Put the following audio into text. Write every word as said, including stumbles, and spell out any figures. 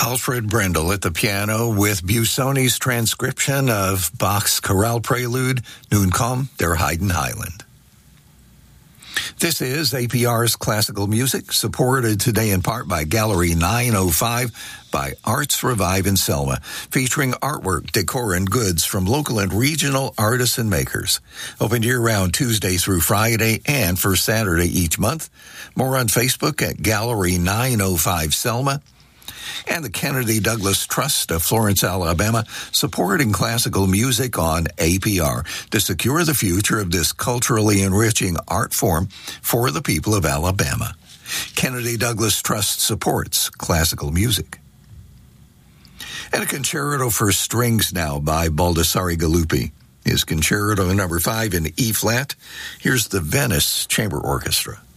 Alfred Brendel at the piano with Busoni's transcription of Bach's Chorale Prelude, Nun komm der Heiden Heiland. This is A P R's Classical Music, supported today in part by Gallery nine oh five by Arts Revive in Selma, featuring artwork, decor, and goods from local and regional artists and makers. Open year-round Tuesday through Friday and first Saturday each month. More on Facebook at Gallery nine oh five Selma. And the Kennedy Douglas Trust of Florence, Alabama, supporting classical music on A P R to secure the future of this culturally enriching art form for the people of Alabama. Kennedy Douglas Trust supports classical music. And a concerto for strings now by Baldassare Galuppi is Concerto number five in E-flat. Here's the Venice Chamber Orchestra.